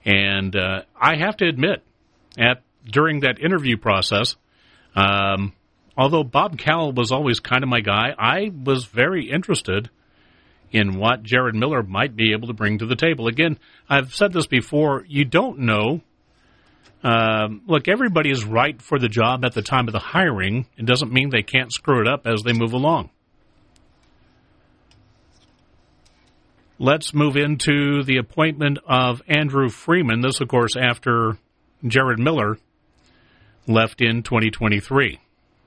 And I have to admit, during that interview process, although Bob Cowell was always kind of my guy, I was very interested in what Jared Miller might be able to bring to the table. Again, I've said this before, you don't know. Look, everybody is right for the job at the time of the hiring. It doesn't mean they can't screw it up as they move along. Let's move into the appointment of Andrew Freeman. This, of course, after Jared Miller left in 2023.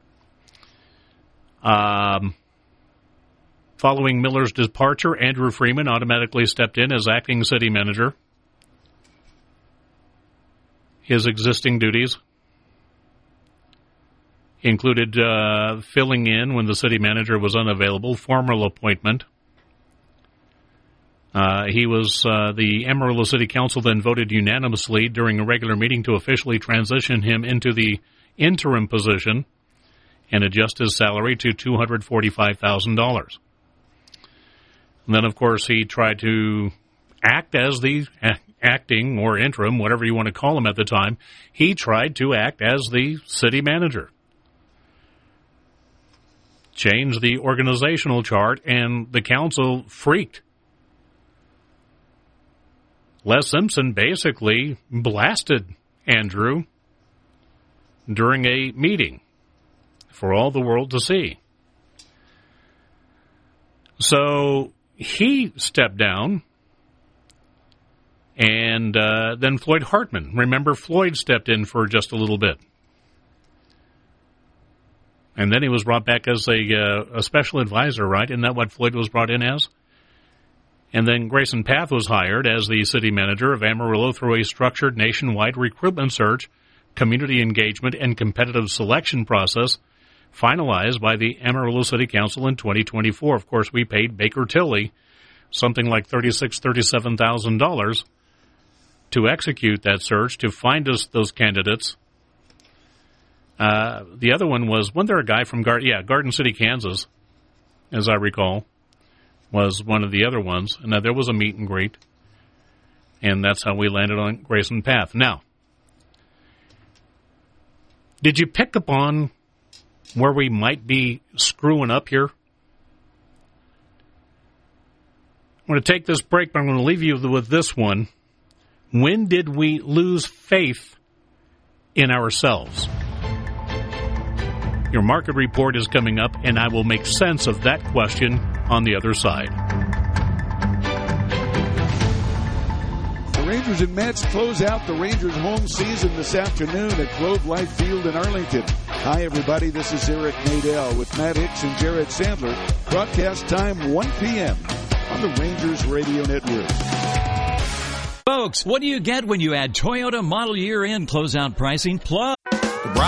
Following Miller's departure, Andrew Freeman automatically stepped in as acting city manager. His existing duties included filling in when the city manager was unavailable, formal appointment. He was the Amarillo City Council then voted unanimously during a regular meeting to officially transition him into the interim position and adjust his salary to $245,000. And then, of course, he tried to act as the acting or interim, whatever you want to call him at the time. He tried to act as the city manager. Changed the organizational chart, and the council freaked. Les Simpson basically blasted Andrew during a meeting for all the world to see. So he stepped down, and then Floyd Hartman. Remember, Floyd stepped in for just a little bit. And then he was brought back as a special advisor, right? Isn't that what Floyd was brought in as? And then Grayson Path was hired as the city manager of Amarillo through a structured nationwide recruitment search, community engagement, and competitive selection process finalized by the Amarillo City Council in 2024. Of course, we paid Baker Tilly something like $37,000 to execute that search, to find us those candidates. The other one was, wasn't there a guy from Garden City, Kansas, as I recall, was one of the other ones. And there was a meet and greet, and that's how we landed on Grayson Path. Now, did you pick up on where we might be screwing up here? I'm going to take this break, but I'm going to leave you with this one. When did we lose faith in ourselves? Your market report is coming up, and I will make sense of that question on the other side. The Rangers and Mets close out the Rangers home season this afternoon at Globe Life Field in Arlington. Hi, everybody. This is Eric Nadel with Matt Hicks and Jared Sandler. Broadcast time 1 p.m. on the Rangers Radio Network. Folks, what do you get when you add Toyota Model Year End closeout pricing plus